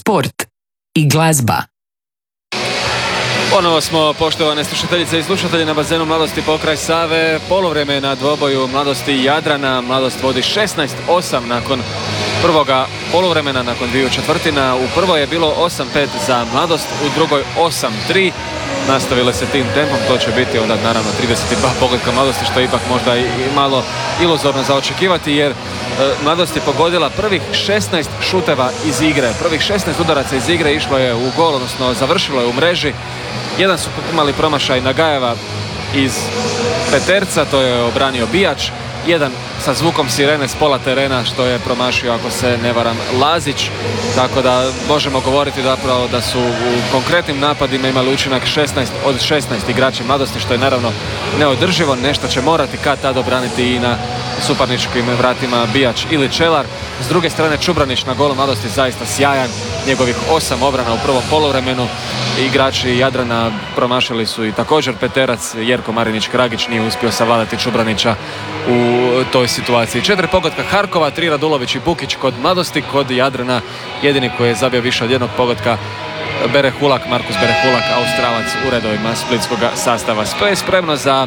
sport i glazba. Ponovo smo, poštovane slušateljice i slušatelji, na bazenu Mladosti pokraj Save. Poluvreme na dvoboju Mladosti i Jadrana. Mladost vodi 16-8 nakon prvoga poluvremena, nakon 2 četvrtina. U prvoj je bilo 8-5 za Mladost, u drugoj 8-3. Nastavile se tim tempom, to će biti onda naravno 32 pogotka Mladosti, što je ipak možda i malo iluzorno za očekivati, jer Mladost je pogodila prvih 16 šuteva iz igre. Prvih 16 udaraca iz igre išlo je u gol, odnosno završilo je u mreži. Jedan su imali promašaj Nagajeva iz peterca, to je obranio Bijač. Jedan sa zvukom sirene s pola terena, što je promašio, ako se ne varam, Lazić. Tako da možemo govoriti zapravo da su u konkretnim napadima imali učinak 16 od 16 igrači Mladosti, što je naravno neodrživo. Nešto će morati kad tad obraniti i na suparničkim vratima Bijač ili Čelar. S druge strane, Čubranić na golu Mladosti zaista sjajan. Njegovih 8 obrana u prvom poluvremenu. Igrači Jadrana promašili su i također peterac. Jerko Marinić-Kragić nije uspio savladati Čubranića u toj situaciji. 4 pogotka Harkova, 3 Radulović i Bukić kod Mladosti. Kod Jadrana jedini koji je zabio više od jednog pogotka Berehulak, Markus Berehulak, Australac u redovima splitskog sastava. Sve je spremno za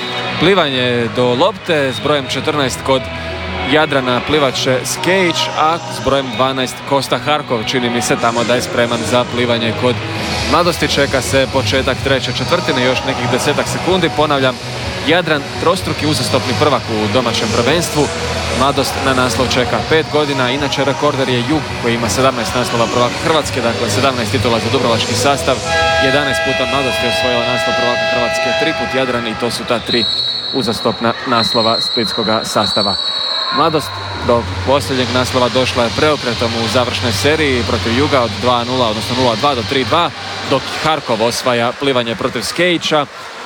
plivanje do lopte. S brojem 14 kod Jadrana plivat će Skejić, a s brojem 12 Kosta Harkov. Čini mi se tamo da je spreman za plivanje kod Mladosti. Čeka se početak treće četvrtine, još nekih 10 sekundi. Ponavljam, Jadran trostruki uzastopni prvak u domaćem prvenstvu. Mladost na naslov čeka 5 godina. Inače, rekorder je Jug koji ima 17 naslova prvaka Hrvatske, dakle 17 titula za dubrovački sastav. 11 puta Mladost je osvojila naslov prvaka Hrvatske, 3 put Jadran, i to su ta 3 uzastopna naslova splitskog sastava. Mladost do posljednjeg naslova došla je preokretom u završnoj seriji protiv Juga od 2-0, odnosno 0-2 do 3-2, dok Harkov osvaja plivanje protiv Skejića,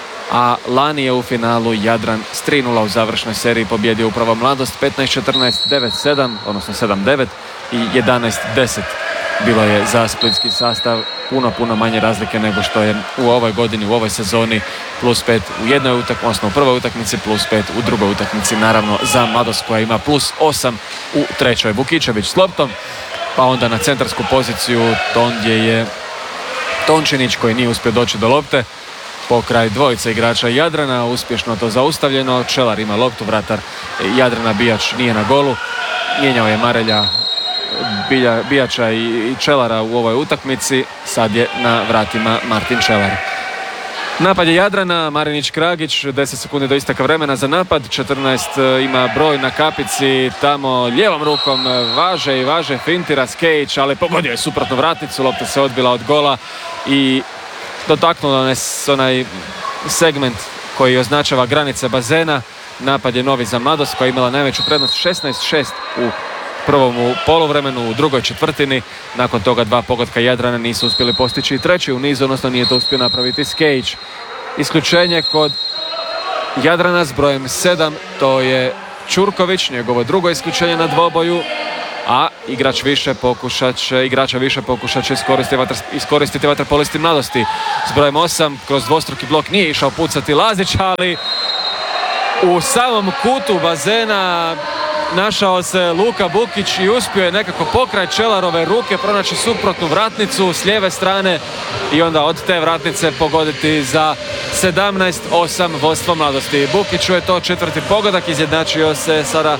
a lani je u finalu Jadran s 3-0 u završnoj seriji pobjedio upravo Mladost 15-14, 9-7, odnosno 7-9 i 11-10. Bilo je za splitski sastav puno manje razlike nego što je u ovoj godini, u ovoj sezoni. +5 u jednoj utakmici, odnosno u prvoj utakmici, +5 u drugoj utakmici, naravno za Mladost koja ima +8 u trećoj. Vukičević s loptom, pa onda na centarsku poziciju gdje je Tončinić koji nije uspio doći do lopte. Pokraj dvojice igrača Jadrana, uspješno to zaustavljeno. Čelar ima loptu, vratar Jadrana Bijač nije na golu. Mijenjao je Marelja, Bijača i Čelara u ovoj utakmici. Sad je na vratima Martin Čelar. Napad je Jadrana, Marinić-Kragić, 10 sekundi do isteka vremena za napad. 14 ima broj na kapici, tamo lijevom rukom važe fintira Skejić, ali pogodio je suprotnu vratnicu. Lopta se odbila od gola i dotaknulo nas onaj segment koji označava granice bazena. Napad je novi za Mladost koja je imala najveću prednost 16-6 u prvom poluvremenu, u drugoj četvrtini. Nakon toga 2 pogotka Jadrana nisu uspjeli postići i treći u nizu, odnosno nije to uspio napraviti Skejić. Isključenje kod Jadrana s brojem 7, to je Ćurković, njegovo drugo isključenje na dvoboju, a igrača više pokušat će iskoristiti vaterpolisti Mladosti. S brojem 8 kroz dvostruki blok nije išao pucati Lazić, ali u samom kutu bazena našao se Luka Bukić i uspio je nekako pokraj Čelarove ruke pronaći suprotnu vratnicu s lijeve strane i onda od te vratnice pogoditi za 17-8 vodstvo Mladosti. Bukiću je to 4. pogodak, izjednačio se sada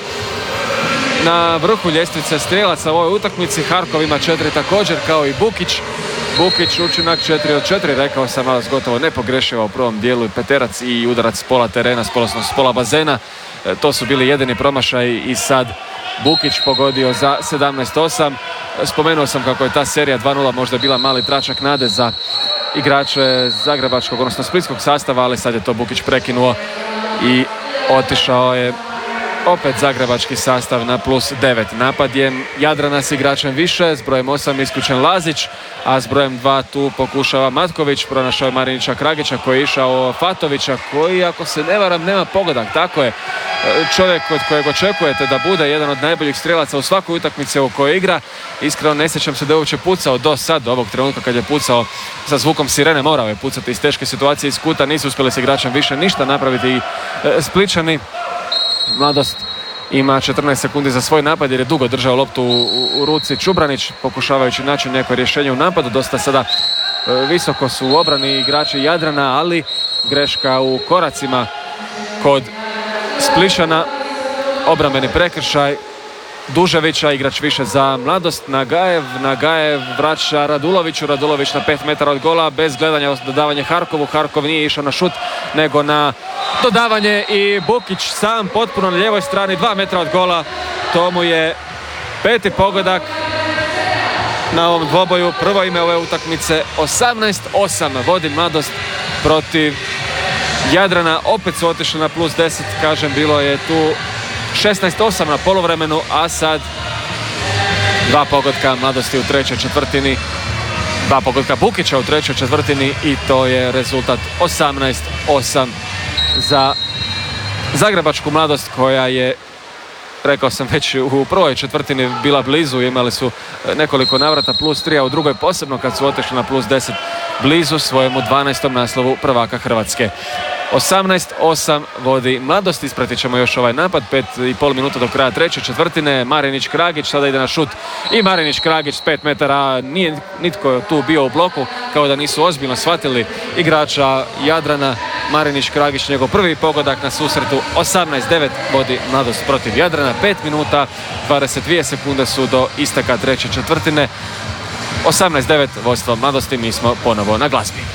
na vrhu ljestvice strijelaca u ovoj utakmici. Harkov ima 4 također kao i Bukić. Bukić učinak 4 od 4, rekao sam, Mladost gotovo ne pogrešila u prvom dijelu, i peterac i udarac s pola terena, s pola bazena. To su bili jedini promašaj i sad Bukić pogodio za 17-8. Spomenuo sam kako je ta serija 2-0 možda bila mali tračak nade za igrače zagrebačkog, odnosno splitskog sastava, ali sad je to Bukić prekinuo i otišao je opet zagrebački sastav na +9. Napad je Jadrana s igračem više, s brojem 8 isključen Lazić, a s brojem 2 tu pokušava Matković. Pronašao je Marinića Kragića koji je išao Fatovića, koji, ako se ne varam, nema pogodak. Tako je, čovjek od kojeg očekujete da bude jedan od najboljih strijelaca u svakoj utakmici u kojoj igra. Iskreno ne sjećam se da je uopće pucao do sad, do ovog trenutka kad je pucao sa zvukom sirene. Morao je pucati iz teške situacije iz kuta, nisu uspjeli s igračem više ništa napraviti i Splićani. Mladost ima 14 sekundi za svoj napad jer je dugo držao loptu u ruci Čubranić, pokušavajući naći neko rješenje u napadu. Dosta sada visoko su u obrani igrači Jadrana, ali greška u koracima kod Splišana. Obrambeni prekršaj Duževića, igrač više za Mladost. Nagajev vraća Raduloviću, Radulović na 5 metara od gola, bez gledanja dodavanje Harkovu. Harkov nije išao na šut nego na dodavanje i Bukić sam potpuno na lijevoj strani, 2 metra od gola. To mu je 5. pogodak na ovom dvoboju, prvo ime ove utakmice. 18-8 vodi Mladost protiv Jadrana. Opet su otišli na plus 10, kažem, bilo je tu 16-8 na poluvremenu, a sad 2 pogotka Mladosti u trećoj četvrtini, 2 pogotka Bukića u trećoj četvrtini i to je rezultat 18-8 za zagrebačku Mladost, koja je, rekao sam već, u prvoj četvrtini bila blizu, imali su nekoliko navrata plus 3, a u drugoj posebno kad su otišli na plus 10 blizu svojemu 12. naslovu prvaka Hrvatske. 18-8 vodi Mladost. Ispratit ćemo još ovaj napad, 5,5 minuta do kraja treće četvrtine. Marinić Kragić sada ide na šut i Marinić Kragić s 5 metara, nije nitko tu bio u bloku, kao da nisu ozbiljno shvatili igrača Jadrana. Marinić Kragić, njegov prvi pogodak na susretu. 18-9 vodi Mladost protiv Jadrana. 5 minuta 22 sekunde su do isteka treće četvrtine. 18-9 vodstvo Mladosti. Mi smo ponovo na glazbi.